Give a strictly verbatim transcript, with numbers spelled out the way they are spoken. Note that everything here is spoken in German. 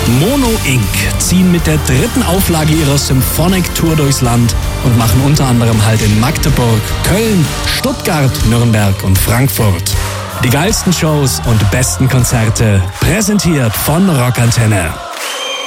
Mono Incorporated ziehen mit der dritten Auflage ihrer Symphonic Tour durchs Land und machen unter anderem Halt in Magdeburg, Köln, Stuttgart, Nürnberg und Frankfurt. Die geilsten Shows und besten Konzerte präsentiert von Rockantenne.